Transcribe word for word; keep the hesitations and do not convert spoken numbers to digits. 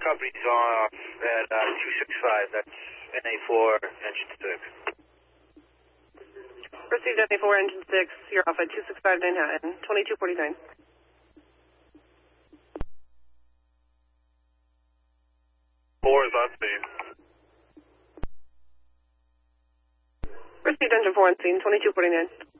company's off at uh, two six five. That's N A four, engine six. Received N A four, engine six. You're off at two six five Manhattan, twenty-two forty-nine. Four is on scene. Received engine four on scene, twenty-two forty-nine.